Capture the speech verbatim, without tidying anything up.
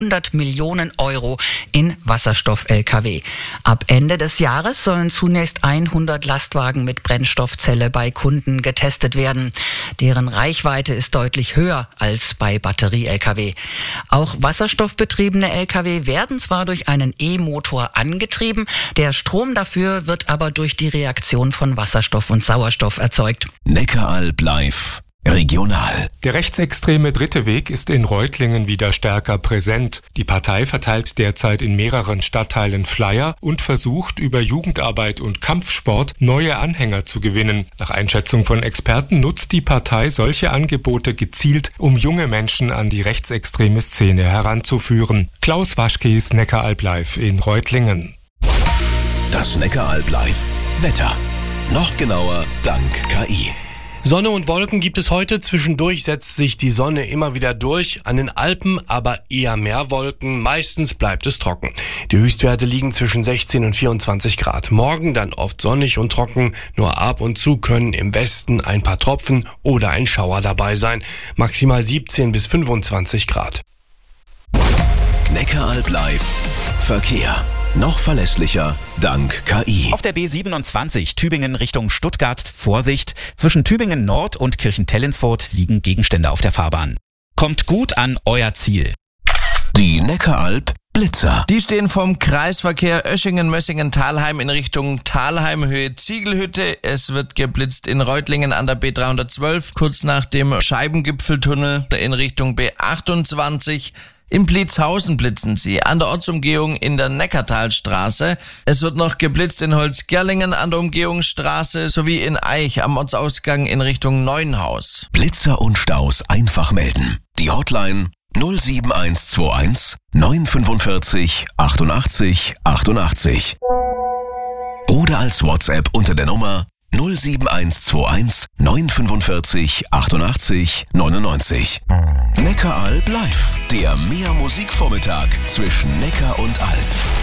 hundert Millionen Euro in Wasserstoff-L K W. Ab Ende des Jahres sollen zunächst hundert Lastwagen mit Brennstoffzelle bei Kunden getestet werden. Deren Reichweite ist deutlich höher als bei Batterie-L K W. Auch wasserstoffbetriebene L K W werden zwar durch einen E-Motor angetrieben, der Strom dafür wird aber durch die Reaktion von Wasserstoff und Sauerstoff erzeugt. Neckaralb live. Regional. Der rechtsextreme Dritte Weg ist in Reutlingen wieder stärker präsent. Die Partei verteilt derzeit in mehreren Stadtteilen Flyer und versucht, über Jugendarbeit und Kampfsport neue Anhänger zu gewinnen. Nach Einschätzung von Experten nutzt die Partei solche Angebote gezielt, um junge Menschen an die rechtsextreme Szene heranzuführen. Klaus Waschkes, Neckaralb live in Reutlingen. Das Neckaralb live. Wetter. Noch genauer dank K I. Sonne und Wolken gibt es heute. Zwischendurch setzt sich die Sonne immer wieder durch. An den Alpen aber eher mehr Wolken. Meistens bleibt es trocken. Die Höchstwerte liegen zwischen sechzehn und vierundzwanzig Grad. Morgen dann oft sonnig und trocken. Nur ab und zu können im Westen ein paar Tropfen oder ein Schauer dabei sein. Maximal siebzehn bis fünfundzwanzig Grad. Neckaralb live. Verkehr. Noch verlässlicher dank K I. Auf der B siebenundzwanzig Tübingen Richtung Stuttgart, Vorsicht, zwischen Tübingen Nord und Kirchentellensfurt liegen Gegenstände auf der Fahrbahn. Kommt gut an euer Ziel. Die Neckaralb Blitzer. Die stehen vom Kreisverkehr Öschingen-Mössingen-Thalheim in Richtung Thalheim, Höhe Ziegelhütte. Es wird geblitzt in Reutlingen an der B dreihundertzwölf, kurz nach dem Scheibengipfeltunnel in Richtung B achtundzwanzig. In Blitzhausen blitzen sie, an der Ortsumgehung in der Neckartalstraße. Es wird noch geblitzt in Holzgerlingen an der Umgehungsstraße sowie in Eich am Ortsausgang in Richtung Neuenhaus. Blitzer und Staus einfach melden. Die Hotline null sieben eins zwei eins neun fünf achtundachtzig achtundachtzig. Oder als WhatsApp unter der Nummer null sieben eins zwei eins neun fünf achtundachtzig neunundneunzig. Neckaralb live, der Mehr Musikvormittag zwischen Neckar und Alb.